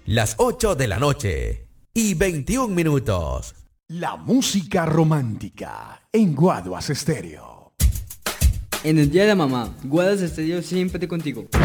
las 8 de la noche y 21 minutos. La música romántica en Guaduas Estéreo. En el Día de la Mamá, Guaduas Estéreo siempre contigo.